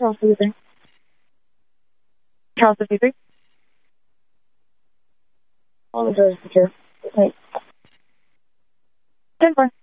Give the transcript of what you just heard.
Charles 53. Charles 53. All the doors secure. Okay. 10-4.